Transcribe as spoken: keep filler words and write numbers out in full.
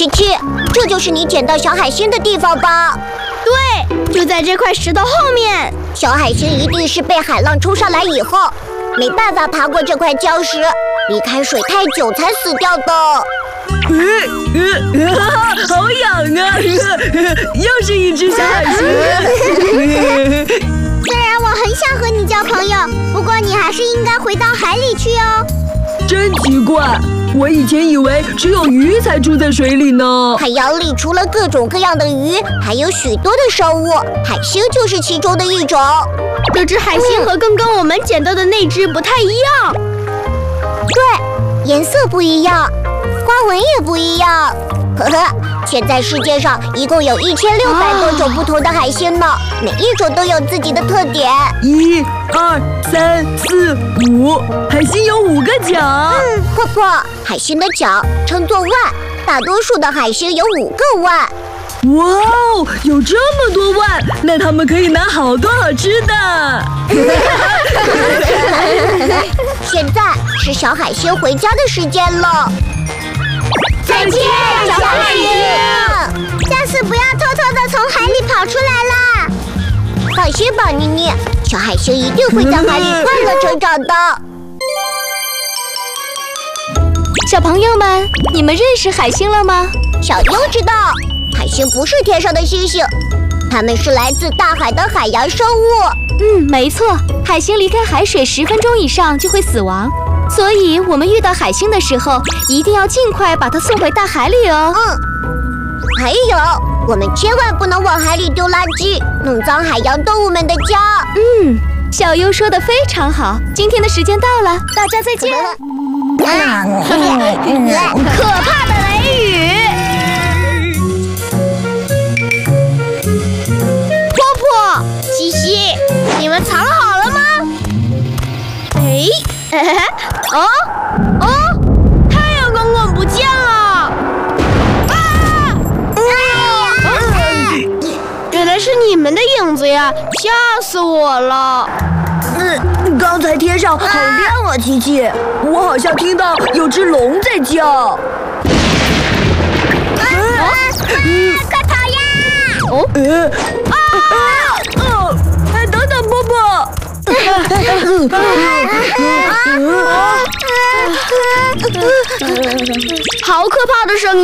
琪琪，这就是你捡到小海星的地方吧？ 对，就在这块石头后面。 小海星一定是被海浪冲上来以后，没办法爬过这块礁石，离开水太久才死掉的。 呃呃啊，好痒啊！又是一只小海星。 虽然我很想和你交朋友，不过你还是应该回到海里去哦。 真奇怪，我以前以为只有鱼才住在水里呢。 海洋里除了各种各样的鱼，还有许多的生物，海星就是其中的一种。 这只海星和刚刚我们捡到的那只不太一样。 对，颜色不一样，花纹也不一样。呵呵，现在世界上一共有一千六百多种不同的海星呢，每一种都有自己的特点。 一、二、三、四、五，海星有五个角。 嗯，婆婆，海星的角称作腕，大多数的海星有五个腕。 哇哦，有这么多腕，那它们可以拿好多好吃的。 现在是小海星回家的时间了。 再见，小海星！下次不要偷偷的从海里跑出来啦。 放心吧，妮妮，小海星一定会在海里快乐成长的。 小朋友们，你们认识海星了吗？ 小优知道，海星不是天上的星星，它们是来自大海的海洋生物。 嗯，没错，海星离开海水十分钟以上就会死亡。所以，我们遇到海星的时候，一定要尽快把它送回大海里哦。 嗯，还有，我们千万不能往海里丢垃圾，弄脏海洋动物们的家。 嗯，小优说的非常好。今天的时间到了，大家再见。 可怕的雷雨！婆婆、西西，你们藏好了吗？哎。哦哦，太阳公公不见了！啊！原来是你们的影子呀，吓死我了！ 嗯，刚才天上好亮啊，琪琪，我好像听到有只龙在叫。 啊！快跑呀！ 哦，呃，啊！哦，哎，等等，波波。 好可怕的声音！